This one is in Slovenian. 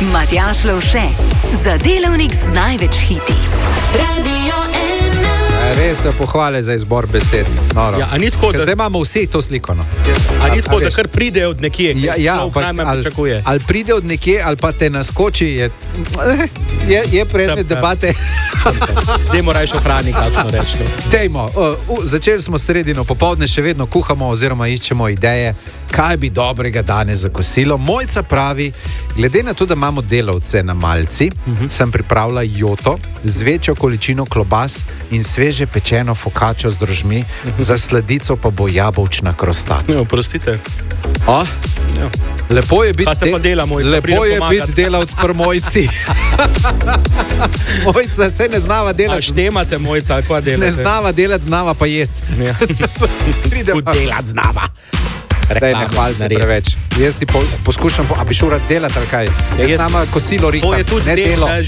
Matjaž Lovše, za delavnik z največ hiti. Radio 1. Res se pohvale za izbor besed. Ja, tako, da... Zdaj imamo vsi to sliko. No. Ni tako, da kar pride od nekje. Ali pride od nekje, ali pa te naskoči, je predmet debate. Dajmo raje ohrani, kakšno reči. Dejmo, začeli smo sredino popoldne, še vedno kuhamo oziroma iščemo ideje, kaj bi dobrega danes za kosilo. Mojca pravi, glede na to, da imamo delavce na malci, sem pripravila joto z večjo količino klobas in sveže pečeno fokačo z drožmi, za sladico pa bo jabolčna krostat. Oprostite. Lepo je biti delavc pri Mojci. Mojca se ne znava delati. Štemate, Mojca, ali kva delate? Ne znava delati, znava pa jest. Delati znava. Daj, ne hvali se preveč. Jaz ti poskušam, a bi šel rad delati ali kaj? Jaz nama kosilo rihtam, ne delo.